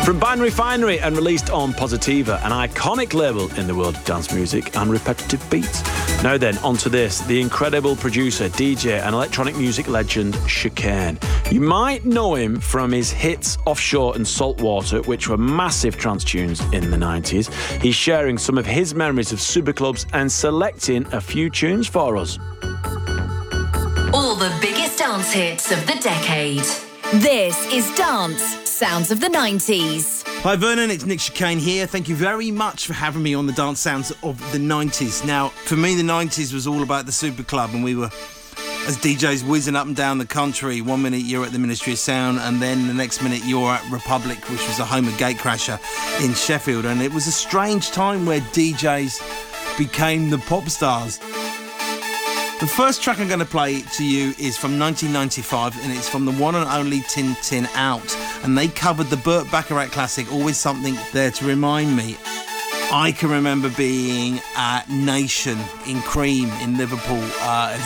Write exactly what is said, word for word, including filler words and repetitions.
From Binary Finery and released on Positiva, an iconic label in the world of dance music and repetitive beats. Now then, onto this, the incredible producer, D J and electronic music legend Chicane. You might know him from his hits Offshore and Saltwater, which were massive trance tunes in the nineties. He's sharing some of his memories of superclubs and selecting a few tunes for us. All the biggest dance hits of the decade. This is Dance Sounds of the nineties. Hi Vernon, it's Nick Chicane here. Thank you very much for having me on the Dance Sounds of the nineties. Now, for me, the nineties was all about the Super Club, and we were, as D Js, whizzing up and down the country. One minute you're at the Ministry of Sound, and then the next minute you're at Republic, which was the home of Gatecrasher in Sheffield. And it was a strange time where D Js became the pop stars. The first track I'm going to play to you is from nineteen ninety-five, and it's from the one and only Tin Tin Out, and they covered the Burt Bacharach classic, Always Something There to Remind Me. I can remember being at Nation in Cream in Liverpool uh,